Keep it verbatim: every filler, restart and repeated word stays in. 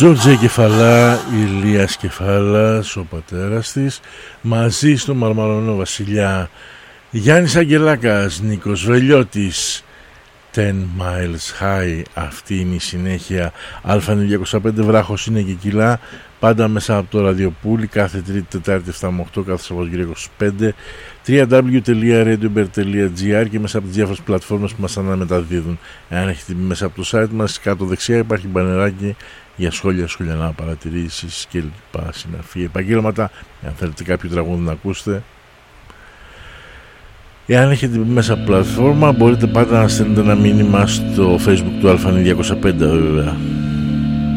Τζόρτζια Κεφαλά, Ηλίας Κεφάλας, ο πατέρας της, μαζί στο Μαρμαρονό Βασιλιά, Γιάννης Αγγελάκας, Νίκος Βελιώτης, ten miles high, αυτή είναι η συνέχεια. Αλφα διακόσια πέντε Βράχος είναι και κιλά, πάντα μέσα από το ραδιοπούλι, κάθε Τρίτη, Τετάρτη, εφτά με οκτώ, κάθε Σαββατοκύριακο είκοσι πέντε, double-u double-u double-u τελεία radiobird τελεία gr και μέσα από τις διάφορες πλατφόρμες που μας αναμεταδίδουν. Εάν έχετε μέσα από το site μας, κάτω δεξιά υπάρχει μπανεράκι για σχόλια, σχολιανά, παρατηρήσεις και λοιπά, συναφή, επαγγέλματα. Αν θέλετε κάποιο τραγούδι να ακούσετε, εάν έχετε μέσα από πλατφόρμα, μπορείτε πάντα να στέλνετε ένα μήνυμα στο Facebook του Αλφα διακόσια πέντε, βέβαια.